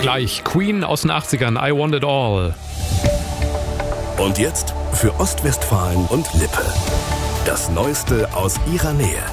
Gleich Queen aus den 80ern, I Want It All. Und jetzt für Ostwestfalen und Lippe. Das Neueste aus ihrer Nähe.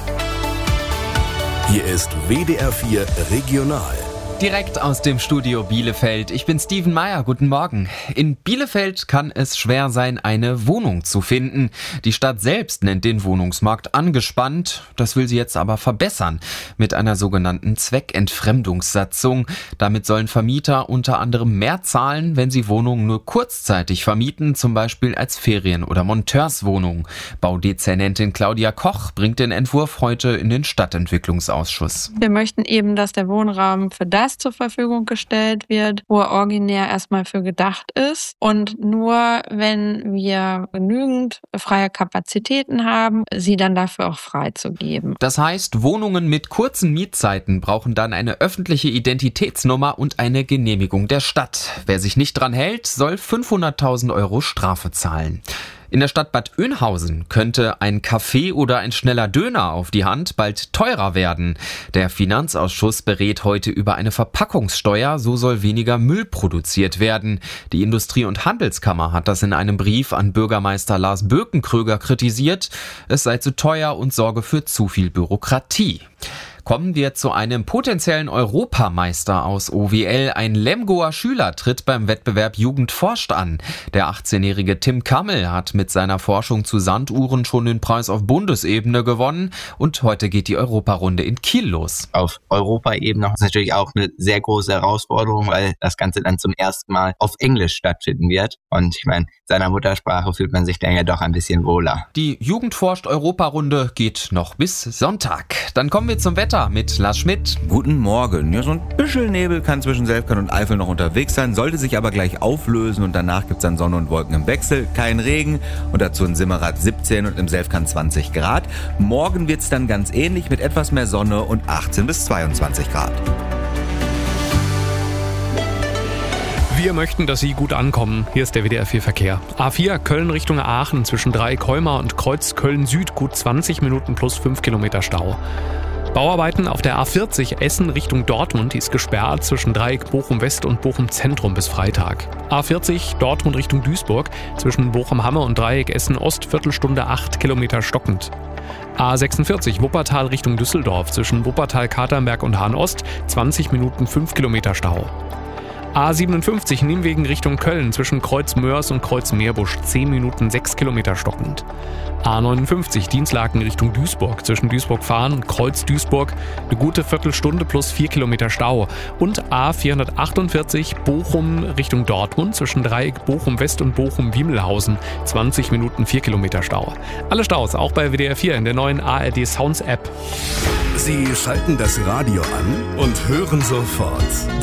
Hier ist WDR 4 Regional. Direkt aus dem Studio Bielefeld. Ich bin Steven Meyer. Guten Morgen. In Bielefeld kann es schwer sein, eine Wohnung zu finden. Die Stadt selbst nennt den Wohnungsmarkt angespannt. Das will sie jetzt aber verbessern mit einer sogenannten Zweckentfremdungssatzung. Damit sollen Vermieter unter anderem mehr zahlen, wenn sie Wohnungen nur kurzzeitig vermieten, zum Beispiel als Ferien- oder Monteurswohnung. Baudezernentin Claudia Koch bringt den Entwurf heute in den Stadtentwicklungsausschuss. Wir möchten eben, dass der Wohnraum für das zur Verfügung gestellt wird, wo er originär erstmal für gedacht ist. Und nur wenn wir genügend freie Kapazitäten haben, sie dann dafür auch freizugeben. Das heißt, Wohnungen mit kurzen Mietzeiten brauchen dann eine öffentliche Identitätsnummer und eine Genehmigung der Stadt. Wer sich nicht dran hält, soll 500.000 € Strafe zahlen. In der Stadt Bad Oeynhausen könnte ein Kaffee oder ein schneller Döner auf die Hand bald teurer werden. Der Finanzausschuss berät heute über eine Verpackungssteuer, so soll weniger Müll produziert werden. Die Industrie- und Handelskammer hat das in einem Brief an Bürgermeister Lars Bökenkröger kritisiert. Es sei zu teuer und sorge für zu viel Bürokratie. Kommen wir zu einem potenziellen Europameister aus OWL. Ein Lemgoer Schüler tritt beim Wettbewerb Jugend forscht an. Der 18-jährige Tim Kammel hat mit seiner Forschung zu Sanduhren schon den Preis auf Bundesebene gewonnen. Und heute geht die Europarunde in Kiel los. Auf Europaebene ist natürlich auch eine sehr große Herausforderung, weil das Ganze dann zum ersten Mal auf Englisch stattfinden wird. Und ich meine, seiner Muttersprache fühlt man sich dann ja doch ein bisschen wohler. Die Jugend forscht Europarunde geht noch bis Sonntag. Dann kommen wir zum Wetter mit Lars Schmidt. Guten Morgen. Ja, so ein bisschen Nebel kann zwischen Selfkant und Eifel noch unterwegs sein, sollte sich aber gleich auflösen und danach gibt's dann Sonne und Wolken im Wechsel, kein Regen und dazu in Simmerath 17 und im Selfkant 20 Grad. Morgen wird's dann ganz ähnlich mit etwas mehr Sonne und 18 bis 22 Grad. Wir möchten, dass Sie gut ankommen. Hier ist der WDR 4 Verkehr. A4 Köln Richtung Aachen zwischen Dreieck-Heumar und Kreuz Köln Süd gut 20 Minuten plus 5 Kilometer Stau. Bauarbeiten auf der A40 Essen Richtung Dortmund, die ist gesperrt zwischen Dreieck Bochum West und Bochum Zentrum bis Freitag. A40 Dortmund Richtung Duisburg zwischen Bochum Hamme und Dreieck Essen Ost Viertelstunde 8 Kilometer stockend. A46 Wuppertal Richtung Düsseldorf zwischen Wuppertal Katernberg und Hahn Ost 20 Minuten 5 Kilometer Stau. A57 Nimwegen Richtung Köln zwischen Kreuz Mörs und Kreuz Meerbusch 10 Minuten 6 Kilometer stockend. A59 Dienstlaken Richtung Duisburg zwischen Duisburg-Fahren und Kreuz Duisburg eine gute Viertelstunde plus 4 Kilometer Stau. Und A448 Bochum Richtung Dortmund zwischen Dreieck Bochum West und Bochum Wiemelhausen 20 Minuten 4 Kilometer Stau. Alle Staus auch bei WDR 4 in der neuen ARD Sounds App. Sie schalten das Radio an und hören sofort